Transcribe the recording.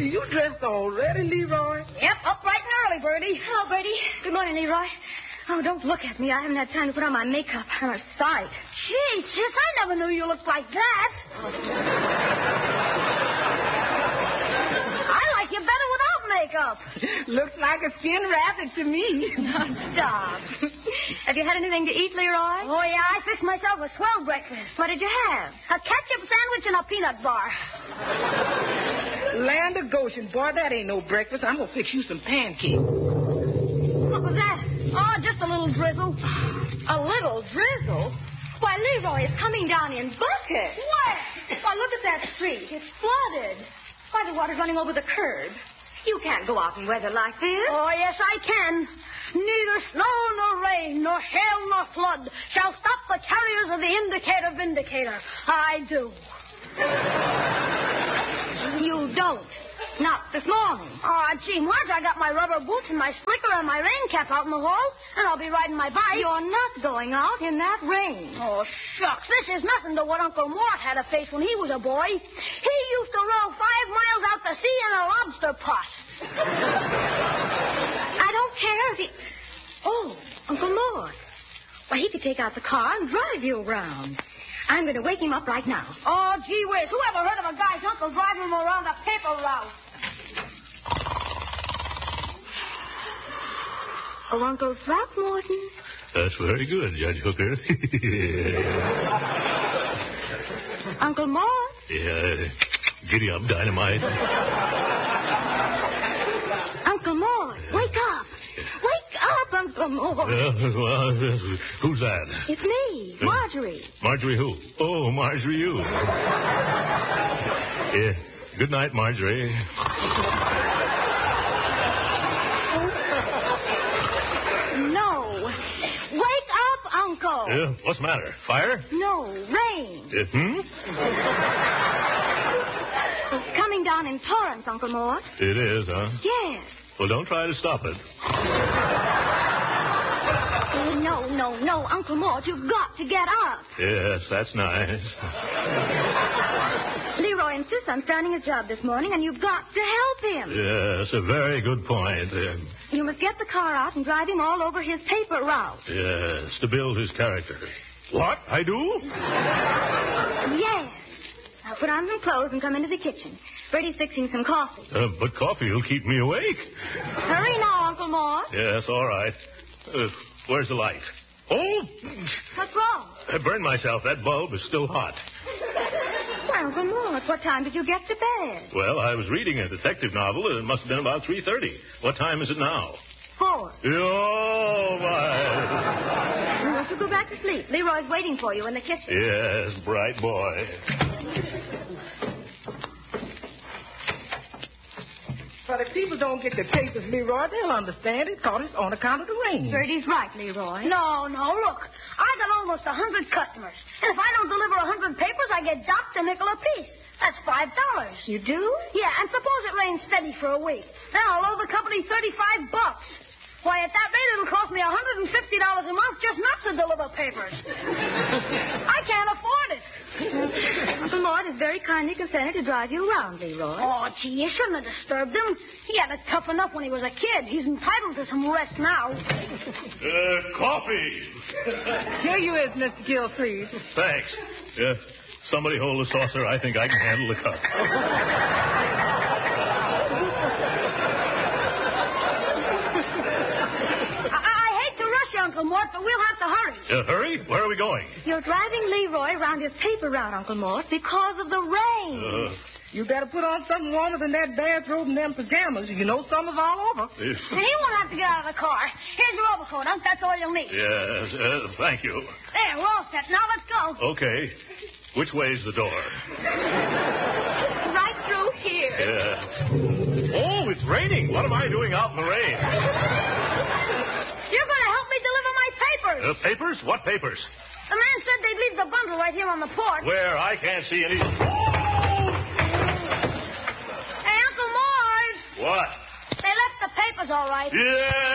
You dressed already, Leroy? Yep, up bright and early, Bertie. Hello, Bertie. Good morning, Leroy. Oh, don't look at me. I haven't had time to put on my makeup. I'm a sight. Gee, sis, I never knew you looked like that. I like you better without makeup. Looks like a skinned rabbit to me. Stop. Have you had anything to eat, Leroy? Oh, yeah, I fixed myself a swell breakfast. What did you have? A ketchup sandwich and a peanut bar. Land of Goshen, boy, that ain't no breakfast. I'm gonna fix you some pancakes. What was that? Oh, just a little drizzle. A little drizzle? Why, Leroy, it's coming down in buckets. Where? Why, look at that street. It's flooded. Why, the water's running over the curb. You can't go out in weather like this. Oh, yes, I can. Neither snow nor rain, nor hail nor flood shall stop the carriers of the indicator vindicator. I do. You don't. Not this morning. Oh, gee, Marge, I got my rubber boots and my slicker and my rain cap out in the hall, and I'll be riding my bike. You're not going out in that rain. Oh, shucks, this is nothing to what Uncle Mort had to face when he was a boy. He used to row 5 miles out to sea in a lobster pot. I don't care if he... Oh, Uncle Mort. Why, he could take out the car and drive you around. I'm going to wake him up right now. Oh, gee whiz, who ever heard of a guy's uncle driving him around a paper route? Oh, Uncle Throckmorton. That's very good, Judge Hooker. Uncle Mort? Yeah, giddy up, Dynamite. Uncle Mort, wake up. Wake up, Uncle Mort. Who's that? It's me, Marjorie. Marjorie who? Oh, Marjorie you. Yeah. Good night, Marjorie. No. Wake up, Uncle. What's the matter? Fire? No, rain. It's coming down in torrents, Uncle Mort. It is, huh? Yes. Well, don't try to stop it. No, Uncle Mort, you've got to get up. Yes, that's nice. Leroy insists on starting his job this morning, and you've got to help him. Yes, a very good point. You must get the car out and drive him all over his paper route. Yes, to build his character. What? I do? Yes. Now put on some clothes and come into the kitchen. Bertie's fixing some coffee. But coffee will keep me awake. Hurry now, Uncle Mort. Yes, all right. Where's the light? Oh! What's wrong? I burned myself. That bulb is still hot. Why, Uncle Mort, what time did you get to bed? Well, I was reading a detective novel. It must have been about 3:30. What time is it now? 4. Oh, my. You must go back to sleep. Leroy's waiting for you in the kitchen. Yes, bright boy. But if people don't get the papers, Leroy, they'll understand it, because it's on account of the rain. Bertie's right, Leroy. No, look. I got almost 100 customers. And if I don't deliver 100 papers, I get docked a nickel apiece. That's $5. You do? Yeah, and suppose it rains steady for a week. Then I'll owe the company $35. Why, at that rate, it'll cost me $150 a month just not to deliver papers. I can't afford it. Uncle Mort is very kindly consented to drive you around, Leroy. Oh, gee, you shouldn't have disturbed him. He had it tough enough when he was a kid. He's entitled to some rest now. Coffee. Here you is, Mr. Gilsleeve. Thanks. Somebody hold the saucer. I think I can handle the cup. Uncle Mort, but we'll have to hurry. Hurry? Where are we going? You're driving Leroy around his paper route, Uncle Mort, because of the rain. You better put on something warmer than that bathrobe and them pajamas. You know summer's all over. And he won't have to get out of the car. Here's your overcoat, Unc. That's all you'll need. Yes, thank you. There, we're all set. Now let's go. Okay. Which way's the door? Right through here. Yeah. Oh, it's raining. What am I doing out in the rain? You're going to help me deliver my papers. Papers? What papers? The man said they'd leave the bundle right here on the porch. Where? I can't see any. Hey, Uncle Mort. What? They left the papers all right. Yeah.